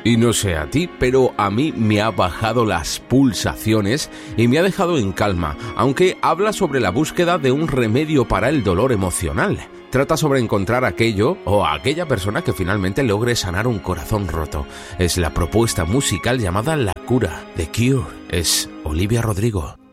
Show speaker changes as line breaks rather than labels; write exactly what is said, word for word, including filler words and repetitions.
Y no sé a ti, pero a mí me ha bajado las pulsaciones y me ha dejado en calma, aunque habla sobre la búsqueda de un remedio para el dolor emocional. Trata sobre encontrar aquello o a aquella persona que finalmente logre sanar un corazón roto. Es la propuesta musical llamada La Cura, The Cure. Es Olivia Rodrigo.